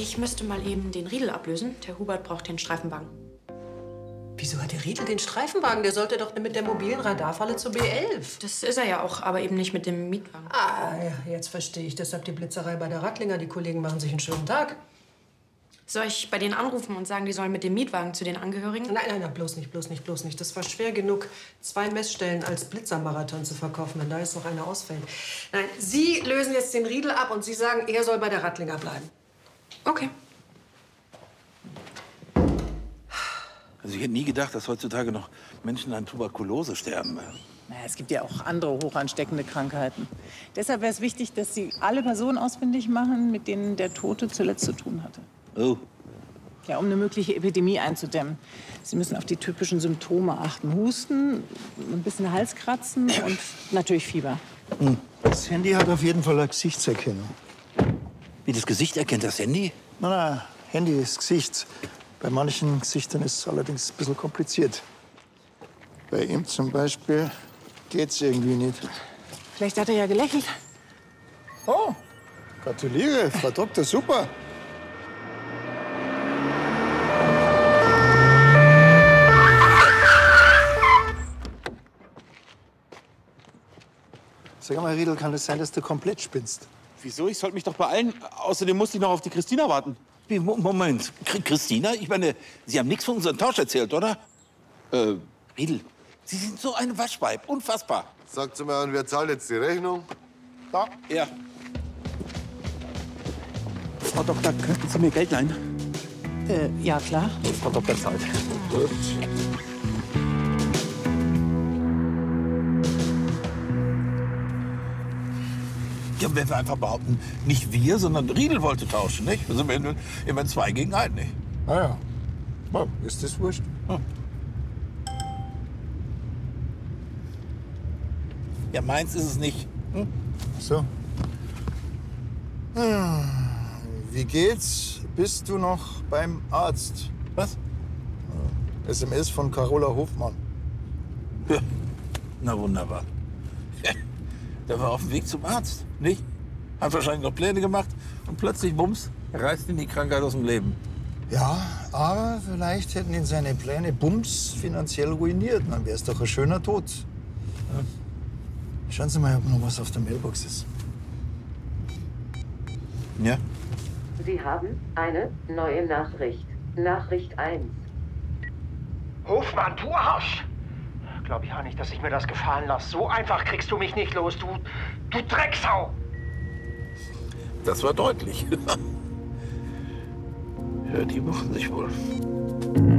Ich müsste mal eben den Riedel ablösen. Der Hubert braucht den Streifenwagen. Wieso hat der Riedel den Streifenwagen? Der sollte doch mit der mobilen Radarfalle zur B11. Das ist er ja auch, aber eben nicht mit dem Mietwagen. Ah, ja, jetzt verstehe ich. Deshalb die Blitzerei bei der Rattlinger. Die Kollegen machen sich einen schönen Tag. Soll ich bei denen anrufen und sagen, die sollen mit dem Mietwagen zu den Angehörigen? Nein, bloß nicht. Das war schwer genug, 2 Messstellen als Blitzermarathon zu verkaufen, wenn da jetzt noch einer ausfällt. Nein, Sie lösen jetzt den Riedel ab und Sie sagen, er soll bei der Rattlinger bleiben. Okay. Also ich hätte nie gedacht, dass heutzutage noch Menschen an Tuberkulose sterben. Naja, es gibt ja auch andere hochansteckende Krankheiten. Deshalb wäre es wichtig, dass Sie alle Personen ausfindig machen, mit denen der Tote zuletzt zu tun hatte. Oh. Ja, um eine mögliche Epidemie einzudämmen. Sie müssen auf die typischen Symptome achten. Husten, ein bisschen Halskratzen und natürlich Fieber. Das Handy hat auf jeden Fall eine Gesichtserkennung. Wie das Gesicht erkennt das Handy? Nein, Handy ist Gesicht. Bei manchen Gesichtern ist es allerdings ein bisschen kompliziert. Bei ihm zum Beispiel geht's irgendwie nicht. Vielleicht hat er ja gelächelt. Oh, gratuliere, Frau Doktor, super. Sag mal, Riedel, kann es sein, dass du komplett spinnst? Wieso? Ich sollte mich doch beeilen. Außerdem musste ich noch auf die Christina warten. Wie, Moment. Christina? Ich meine, Sie haben nichts von unserem Tausch erzählt, oder? Riedel, Sie sind so ein Waschweib. Unfassbar. Sagt mal, und wer zahlt jetzt die Rechnung? Da. Ja. Frau Doktor, könnten Sie mir Geld leihen? Ja, klar. Frau Doktor zahlt. Ja, wenn wir einfach behaupten, nicht wir, sondern Riedel wollte tauschen, nicht? Wir sind immer 2 gegen 1, nicht? Ah ja. Oh, ist das wurscht? Ja, meins ist es nicht. So. Wie geht's? Bist du noch beim Arzt? Was? SMS von Carola Hofmann. Ja. Na wunderbar. Der war auf dem Weg zum Arzt, nicht? Hat wahrscheinlich noch Pläne gemacht und plötzlich, bums, reißt ihn die Krankheit aus dem Leben. Ja, aber vielleicht hätten ihn seine Pläne bums finanziell ruiniert. Dann wäre es doch ein schöner Tod. Ja. Schauen Sie mal, ob noch was auf der Mailbox ist. Ja? Sie haben eine neue Nachricht. Nachricht 1. Hofmann, du Arsch! Glaub ich auch nicht, dass ich mir das gefallen lasse. So einfach kriegst du mich nicht los, du Drecksau! Das war deutlich. Ja, die mochten sich wohl.